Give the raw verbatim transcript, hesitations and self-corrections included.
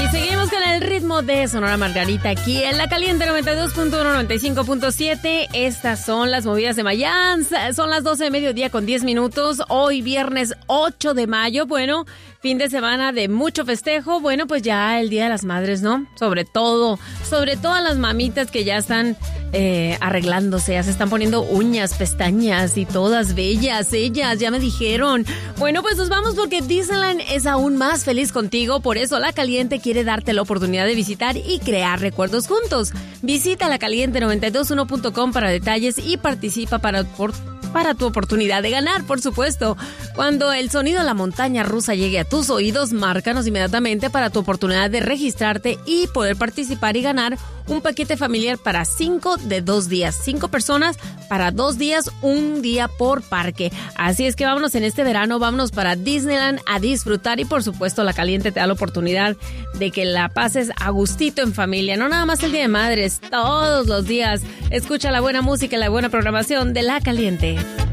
Y seguimos con el ritmo de Sonora Margarita aquí en La Caliente noventa y dos punto uno, noventa y cinco punto siete. Estas son las movidas de Mayans. Son las doce de mediodía con diez minutos. Hoy viernes ocho de mayo. Bueno, fin de semana de mucho festejo. Bueno, pues ya el Día de las Madres, ¿no? Sobre todo, sobre todas las mamitas que ya están eh, arreglándose, ya se están poniendo uñas, pestañas y todas bellas, ellas, ya me dijeron. Bueno, pues nos vamos porque Disneyland es aún más feliz contigo. Por eso La Caliente quiere darte la oportunidad de visitar y crear recuerdos juntos. Visita la caliente noventa y dos punto uno punto com para detalles y participa para por para tu oportunidad de ganar, por supuesto. Cuando el sonido de la montaña rusa llegue a tus oídos, márcanos inmediatamente para tu oportunidad de registrarte y poder participar y ganar un paquete familiar para cinco de dos días. Cinco personas para dos días, un día por parque. Así es que vámonos en este verano, vámonos para Disneyland a disfrutar y por supuesto La Caliente te da la oportunidad de que la pases a gustito en familia. No nada más el Día de Madres, todos los días. Escucha la buena música y la buena programación de La Caliente.